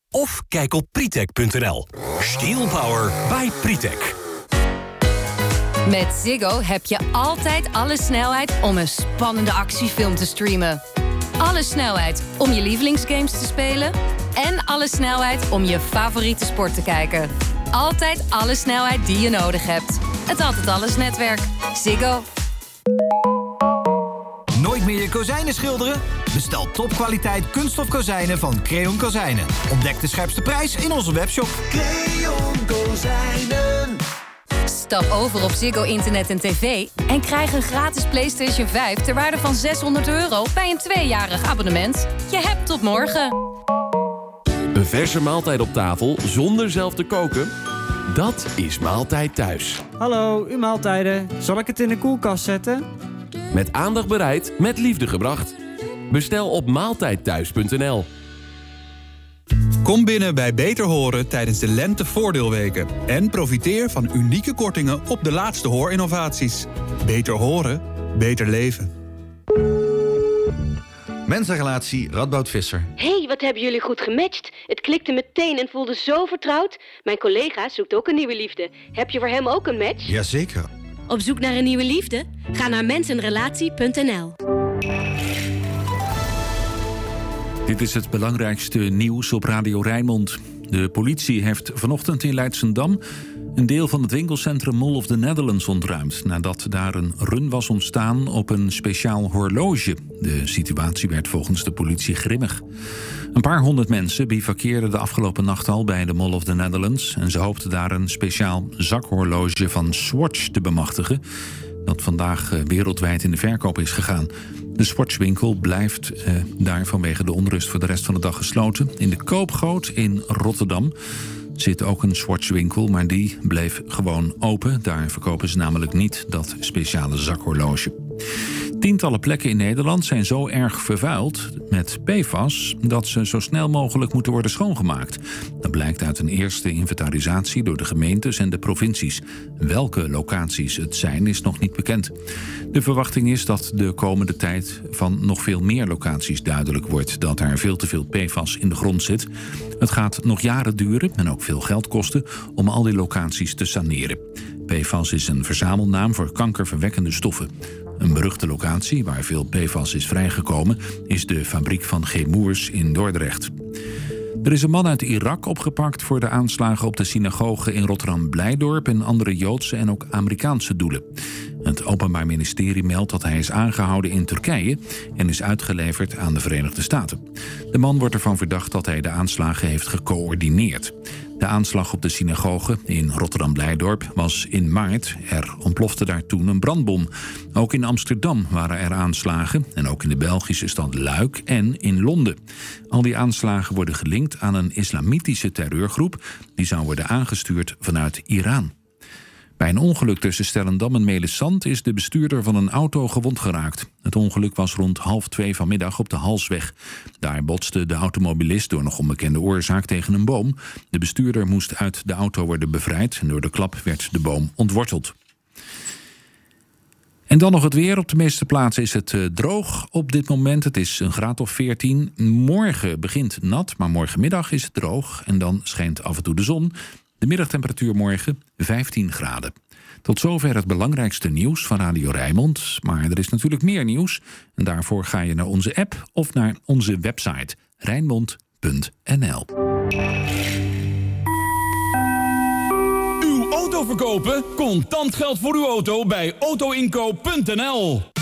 Of kijk op Pretec.nl. Steel Power by Pretec. Met Ziggo heb je altijd alle snelheid om een spannende actiefilm te streamen. Alle snelheid om je lievelingsgames te spelen. En alle snelheid om je favoriete sport te kijken. Altijd alle snelheid die je nodig hebt. Het Altijd Alles netwerk. Ziggo. Nooit meer je kozijnen schilderen? Bestel topkwaliteit kunststof kozijnen van Creon Kozijnen. Ontdek de scherpste prijs in onze webshop. Creon Kozijnen. Stap over op Ziggo Internet en TV en krijg een gratis PlayStation 5 ter waarde van €600 bij een 2-jarig abonnement. Je hebt tot morgen. Een verse maaltijd op tafel zonder zelf te koken? Dat is Maaltijd Thuis. Hallo, uw maaltijden. Zal ik het in de koelkast zetten? Met aandacht bereid, met liefde gebracht. Bestel op maaltijdthuis.nl. Kom binnen bij Beter Horen tijdens de lentevoordeelweken. En profiteer van unieke kortingen op de laatste hoorinnovaties. Beter horen, beter leven. Mensenrelatie Radboud Visser. Hey, wat hebben jullie goed gematcht. Het klikte meteen en voelde zo vertrouwd. Mijn collega zoekt ook een nieuwe liefde. Heb je voor hem ook een match? Jazeker. Op zoek naar een nieuwe liefde? Ga naar mensenrelatie.nl. Dit is het belangrijkste nieuws op Radio Rijnmond. De politie heeft vanochtend in Leidschendam een deel van het winkelcentrum Mall of the Netherlands ontruimd, nadat daar een run was ontstaan op een speciaal horloge. De situatie werd volgens de politie grimmig. Een paar honderd mensen bivakkeerden de afgelopen nacht al bij de Mall of the Netherlands en ze hoopten daar een speciaal zakhorloge van Swatch te bemachtigen, dat vandaag wereldwijd in de verkoop is gegaan. De Swatch-winkel blijft daar vanwege de onrust voor de rest van de dag gesloten. In de Koopgoot in Rotterdam zit ook een Swatch-winkel, maar die bleef gewoon open. Daar verkopen ze namelijk niet dat speciale zakhorloge. Tientallen plekken in Nederland zijn zo erg vervuild met PFAS dat ze zo snel mogelijk moeten worden schoongemaakt. Dat blijkt uit een eerste inventarisatie door de gemeentes en de provincies. Welke locaties het zijn is nog niet bekend. De verwachting is dat de komende tijd van nog veel meer locaties duidelijk wordt dat er veel te veel PFAS in de grond zit. Het gaat nog jaren duren en ook veel geld kosten om al die locaties te saneren. PFAS is een verzamelnaam voor kankerverwekkende stoffen. Een beruchte locatie waar veel PFAS is vrijgekomen is de fabriek van Chemours in Dordrecht. Er is een man uit Irak opgepakt voor de aanslagen op de synagoge in Rotterdam-Blijdorp en andere Joodse en ook Amerikaanse doelen. Het Openbaar Ministerie meldt dat hij is aangehouden in Turkije en is uitgeleverd aan de Verenigde Staten. De man wordt ervan verdacht dat hij de aanslagen heeft gecoördineerd. De aanslag op de synagoge in Rotterdam-Blijdorp was in maart. Er ontplofte daar toen een brandbom. Ook in Amsterdam waren er aanslagen en ook in de Belgische stad Luik en in Londen. Al die aanslagen worden gelinkt aan een islamitische terreurgroep die zou worden aangestuurd vanuit Iran. Bij een ongeluk tussen Stellendam en Melissant is de bestuurder van een auto gewond geraakt. Het ongeluk was rond 1:30 vanmiddag op de Halsweg. Daar botste de automobilist door nog onbekende oorzaak tegen een boom. De bestuurder moest uit de auto worden bevrijd en door de klap werd de boom ontworteld. En dan nog het weer. Op de meeste plaatsen is het droog op dit moment. Het is een graad of 14. Morgen begint nat, maar morgenmiddag is het droog. En dan schijnt af en toe de zon. De middagtemperatuur morgen 15 graden. Tot zover het belangrijkste nieuws van Radio Rijnmond. Maar er is natuurlijk meer nieuws. En daarvoor ga je naar onze app of naar onze website rijnmond.nl. Uw auto verkopen? Contant geld voor uw auto bij autoinkoop.nl.